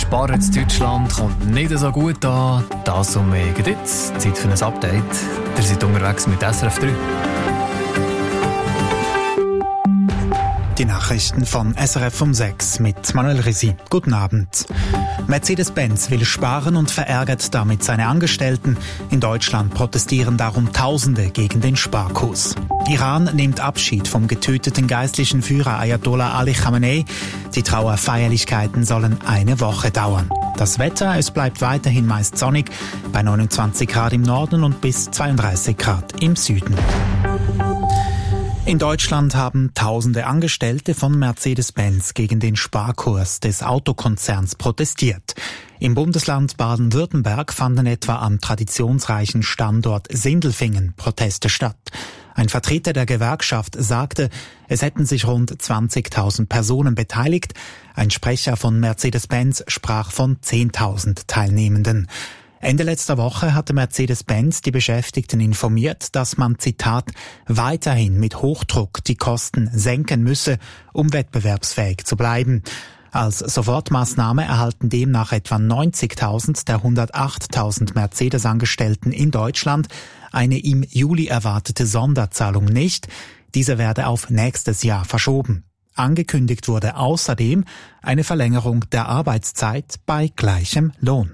Sparen in Deutschland kommt nicht so gut an. Das und mehr geht jetzt. Zeit für ein Update. Ihr seid unterwegs mit SRF 3. Die Nachrichten von SRF um 6 mit Manuel Risi. Guten Abend. Mercedes-Benz will sparen und verärgert damit seine Angestellten. In Deutschland protestieren darum Tausende gegen den Sparkurs. Iran nimmt Abschied vom getöteten geistlichen Führer Ayatollah Ali Khamenei. Die Trauerfeierlichkeiten sollen eine Woche dauern. Das Wetter, es bleibt weiterhin meist sonnig, bei 29 Grad im Norden und bis 32 Grad im Süden. In Deutschland haben Tausende Angestellte von Mercedes-Benz gegen den Sparkurs des Autokonzerns protestiert. Im Bundesland Baden-Württemberg fanden etwa am traditionsreichen Standort Sindelfingen Proteste statt. Ein Vertreter der Gewerkschaft sagte, es hätten sich rund 20.000 Personen beteiligt. Ein Sprecher von Mercedes-Benz sprach von 10.000 Teilnehmenden. Ende letzter Woche hatte Mercedes-Benz die Beschäftigten informiert, dass man, Zitat, weiterhin mit Hochdruck die Kosten senken müsse, um wettbewerbsfähig zu bleiben. Als Sofortmaßnahme erhalten demnach etwa 90.000 der 108.000 Mercedes-Angestellten in Deutschland eine im Juli erwartete Sonderzahlung nicht. Diese werde auf nächstes Jahr verschoben. Angekündigt wurde außerdem eine Verlängerung der Arbeitszeit bei gleichem Lohn.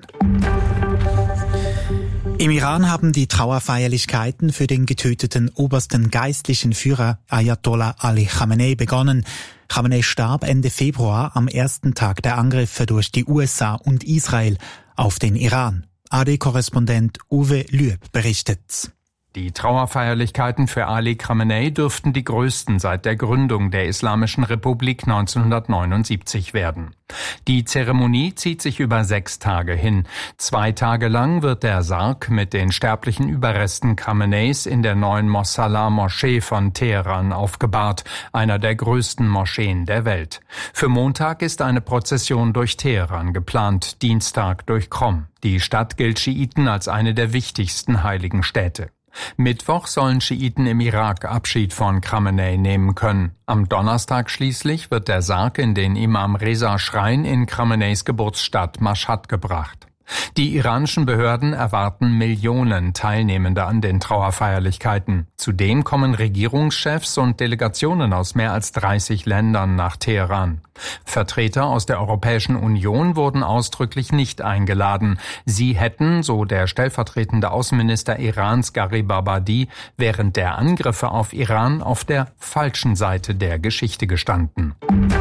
Im Iran haben die Trauerfeierlichkeiten für den getöteten obersten geistlichen Führer Ayatollah Ali Khamenei begonnen. Khamenei starb Ende Februar am ersten Tag der Angriffe durch die USA und Israel auf den Iran. ARD-Korrespondent Uwe Lüeb berichtet. Die Trauerfeierlichkeiten für Ali Khamenei dürften die größten seit der Gründung der Islamischen Republik 1979 werden. Die Zeremonie zieht sich über 6 Tage hin. 2 Tage lang wird der Sarg mit den sterblichen Überresten Khameneis in der neuen Mossallah-Moschee von Teheran aufgebahrt, einer der größten Moscheen der Welt. Für Montag ist eine Prozession durch Teheran geplant, Dienstag durch Qom. Die Stadt gilt Schiiten als eine der wichtigsten heiligen Städte. Mittwoch sollen Schiiten im Irak Abschied von Khamenei nehmen können. Am Donnerstag schließlich wird der Sarg in den Imam Reza Schrein in Khameneis Geburtsstadt Mashhad gebracht. Die iranischen Behörden erwarten Millionen Teilnehmende an den Trauerfeierlichkeiten. Zudem kommen Regierungschefs und Delegationen aus mehr als 30 Ländern nach Teheran. Vertreter aus der Europäischen Union wurden ausdrücklich nicht eingeladen. Sie hätten, so der stellvertretende Außenminister Irans Gharibabadi, während der Angriffe auf Iran auf der falschen Seite der Geschichte gestanden.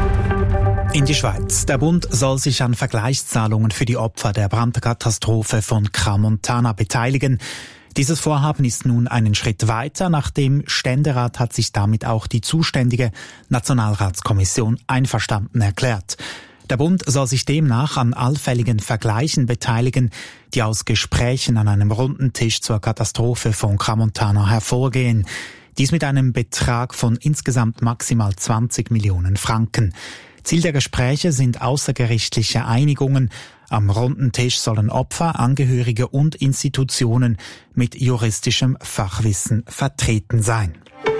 In die Schweiz. Der Bund soll sich an Vergleichszahlungen für die Opfer der Brandkatastrophe von Crans-Montana beteiligen. Dieses Vorhaben ist nun einen Schritt weiter. Nach dem Ständerat hat sich damit auch die zuständige Nationalratskommission einverstanden erklärt. Der Bund soll sich demnach an allfälligen Vergleichen beteiligen, die aus Gesprächen an einem runden Tisch zur Katastrophe von Crans-Montana hervorgehen. Dies mit einem Betrag von insgesamt maximal 20 Millionen Franken. Ziel der Gespräche sind außergerichtliche Einigungen. Am runden Tisch sollen Opfer, Angehörige und Institutionen mit juristischem Fachwissen vertreten sein.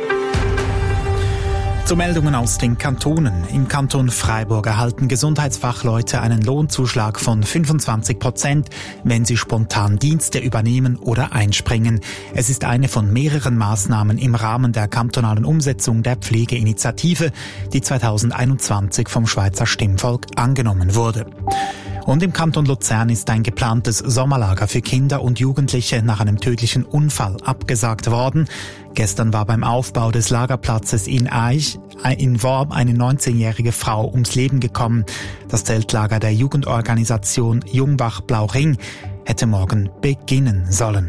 Zu Meldungen aus den Kantonen. Im Kanton Freiburg erhalten Gesundheitsfachleute einen Lohnzuschlag von 25%, wenn sie spontan Dienste übernehmen oder einspringen. Es ist eine von mehreren Maßnahmen im Rahmen der kantonalen Umsetzung der Pflegeinitiative, die 2021 vom Schweizer Stimmvolk angenommen wurde. Und im Kanton Luzern ist ein geplantes Sommerlager für Kinder und Jugendliche nach einem tödlichen Unfall abgesagt worden. Gestern war beim Aufbau des Lagerplatzes in Aich in Worb eine 19-jährige Frau ums Leben gekommen. Das Zeltlager der Jugendorganisation Jungbach-Blauring hätte morgen beginnen sollen.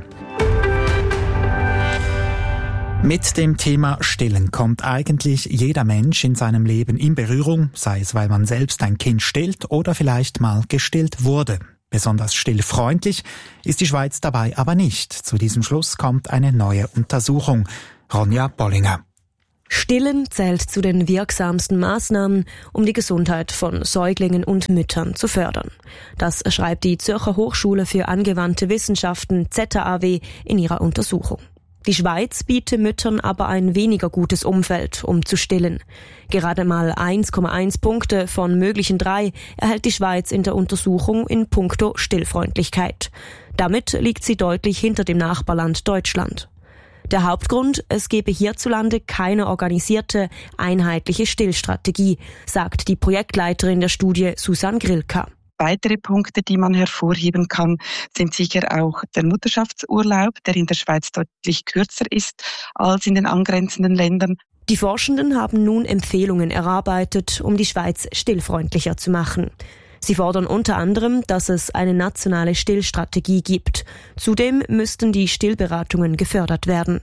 Mit dem Thema Stillen kommt eigentlich jeder Mensch in seinem Leben in Berührung, sei es, weil man selbst ein Kind stillt oder vielleicht mal gestillt wurde. Besonders stillfreundlich ist die Schweiz dabei aber nicht. Zu diesem Schluss kommt eine neue Untersuchung. Ronja Bollinger. Stillen zählt zu den wirksamsten Maßnahmen, um die Gesundheit von Säuglingen und Müttern zu fördern. Das schreibt die Zürcher Hochschule für angewandte Wissenschaften ZHAW in ihrer Untersuchung. Die Schweiz bietet Müttern aber ein weniger gutes Umfeld, um zu stillen. Gerade mal 1,1 Punkte von möglichen 3 erhält die Schweiz in der Untersuchung in puncto Stillfreundlichkeit. Damit liegt sie deutlich hinter dem Nachbarland Deutschland. Der Hauptgrund, es gebe hierzulande keine organisierte, einheitliche Stillstrategie, sagt die Projektleiterin der Studie Susanne Grilka. Weitere Punkte, die man hervorheben kann, sind sicher auch der Mutterschaftsurlaub, der in der Schweiz deutlich kürzer ist als in den angrenzenden Ländern. Die Forschenden haben nun Empfehlungen erarbeitet, um die Schweiz stillfreundlicher zu machen. Sie fordern unter anderem, dass es eine nationale Stillstrategie gibt. Zudem müssten die Stillberatungen gefördert werden.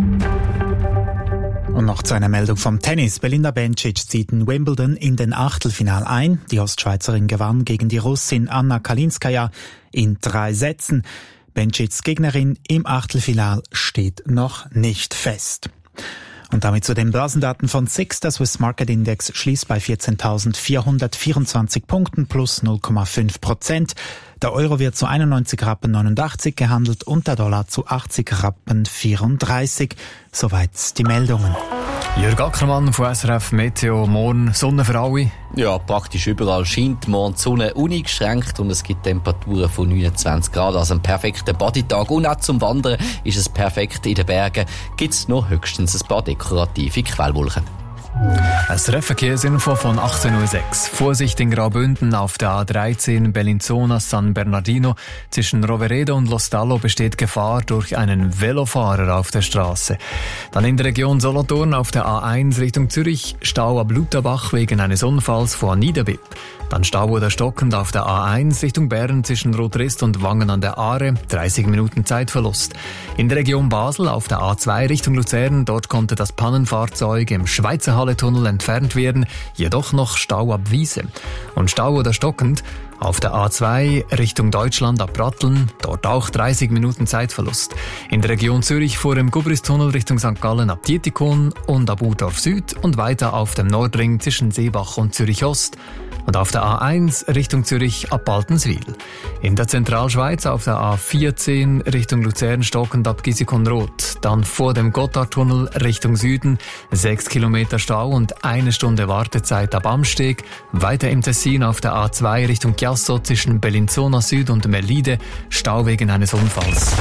Und noch zu einer Meldung vom Tennis. Belinda Bencic zieht in Wimbledon in den Achtelfinal ein. Die Ostschweizerin gewann gegen die Russin Anna Kalinskaya in 3 Sätzen. Bencics Gegnerin im Achtelfinal steht noch nicht fest. Und damit zu den Börsendaten von SIX. Der Swiss Market Index schließt bei 14.424 Punkten plus 0,5%. Der Euro wird zu 91,89 Rappen gehandelt und der Dollar zu 80,34 Rappen. Soweit die Meldungen. Jörg Ackermann von SRF Meteo. Morgen Sonne für alle. Ja, praktisch überall scheint morgen die Sonne uneingeschränkt und es gibt Temperaturen von 29 Grad, also ein perfekter Badetag. Und auch zum Wandern ist es perfekt. In den Bergen gibt es noch höchstens ein paar dekorative Quellwolken. Ein Verkehrsinfo von 18.06 Uhr. Vorsicht in Graubünden auf der A13 Bellinzona-San Bernardino. Zwischen Roveredo und Lostallo besteht Gefahr durch einen Velofahrer auf der Straße. Dann in der Region Solothurn auf der A1 Richtung Zürich Stau ab Lutherbach wegen eines Unfalls vor Niederbipp. Dann Stau oder stockend auf der A1 Richtung Bern zwischen Rotrist und Wangen an der Aare, 30 Minuten Zeitverlust. In der Region Basel auf der A2 Richtung Luzern, dort konnte das Pannenfahrzeug im Schweizer Halletunnel entfernt werden, jedoch noch Stau ab Wiese. Und Stau oder stockend auf der A2 Richtung Deutschland ab Pratteln, dort auch 30 Minuten Zeitverlust. In der Region Zürich vor dem Gubristunnel Richtung St. Gallen ab Dietikon und ab Urdorf Süd und weiter auf dem Nordring zwischen Seebach und Zürich Ost. Und auf der A1 Richtung Zürich ab Baltenswil. In der Zentralschweiz auf der A14 Richtung Luzern stockend ab Gisikon-Roth. Dann vor dem Gotthardtunnel Richtung Süden 6 Kilometer Stau und 1 Stunde Wartezeit ab Amsteg. Weiter im Tessin auf der A2 Richtung Chiasso zwischen Bellinzona Süd und Melide. Stau wegen eines Unfalls.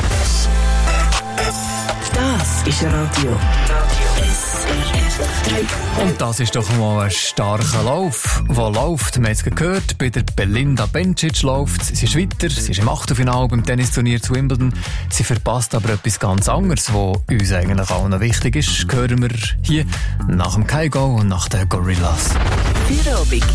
Das ist Radio. Und das ist doch mal ein starker Lauf. Wo läuft? Wir haben es gehört, bei der Belinda Bencic läuft. Sie ist weiter, sie ist im Achtelfinale beim Tennisturnier zu Wimbledon. Sie verpasst aber etwas ganz anderes, was uns eigentlich auch noch wichtig ist. Hören wir hier nach dem Kygo und nach den Gorillas.